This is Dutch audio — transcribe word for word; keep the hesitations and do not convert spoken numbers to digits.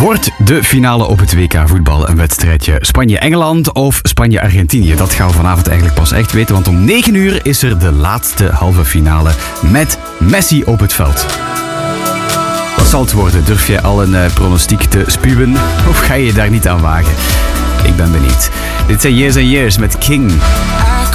Wordt de finale op het W K voetbal een wedstrijdje Spanje-Engeland of Spanje-Argentinië? Dat gaan we vanavond eigenlijk pas echt weten, want om negen uur is er de laatste halve finale met Messi op het veld. Wat zal het worden? Durf je al een uh, pronostiek te spuwen of ga je daar niet aan wagen? Ik ben benieuwd. Dit zijn Years and Years met King.